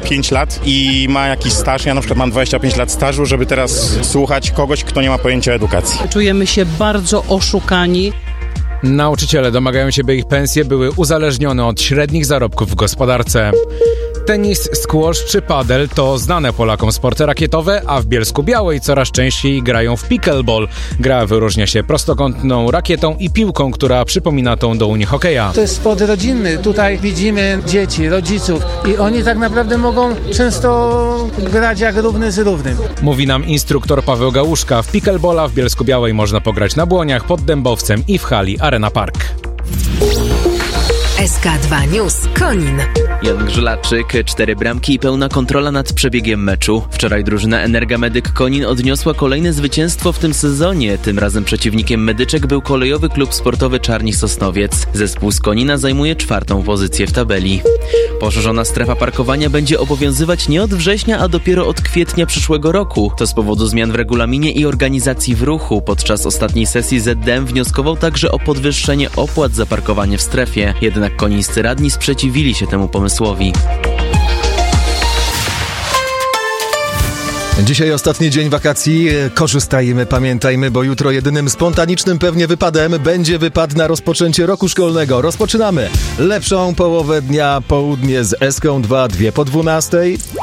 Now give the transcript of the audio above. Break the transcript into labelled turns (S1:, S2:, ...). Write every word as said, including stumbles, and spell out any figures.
S1: pięć lat i ma jakiś staż, ja na przykład mam dwadzieścia pięć lat stażu, żeby teraz słuchać kogoś, kto nie ma pojęcia o edukacji.
S2: Czujemy się bardzo oszukani.
S3: Nauczyciele domagają się, by ich pensje były uzależnione od średnich zarobków w gospodarce. Tenis, squash czy padel to znane Polakom sporty rakietowe, a w Bielsku-Białej coraz częściej grają w pickleball. Gra wyróżnia się prostokątną rakietą i piłką, która przypomina tą do unihokeja.
S4: To jest sport rodzinny. Tutaj widzimy dzieci, rodziców i oni tak naprawdę mogą często grać jak równy z równym.
S3: Mówi nam instruktor Paweł Gałuszka. W pickleballa w Bielsku-Białej można pograć na Błoniach, pod Dębowcem i w hali Arena Park.
S5: S K dwa News Konin.
S6: Jan Grzelaczyk, cztery bramki i pełna kontrola nad przebiegiem meczu. Wczoraj drużyna Energamedyk Konin odniosła kolejne zwycięstwo w tym sezonie. Tym razem przeciwnikiem medyczek był kolejowy klub sportowy Czarni Sosnowiec. Zespół z Konina zajmuje czwartą pozycję w tabeli. Poszerzona strefa parkowania będzie obowiązywać nie od września, a dopiero od kwietnia przyszłego roku. To z powodu zmian w regulaminie i organizacji w ruchu. Podczas ostatniej sesji Z D M wnioskował także o podwyższenie opłat za parkowanie w strefie. Jednak konińscy radni sprzeciwili się temu pomysłowi.
S7: Dzisiaj ostatni dzień wakacji. Korzystajmy, pamiętajmy, bo jutro jedynym spontanicznym pewnie wypadem będzie wypad na rozpoczęcie roku szkolnego. Rozpoczynamy lepszą połowę dnia, południe z S K dwa, dwie po dwunastej.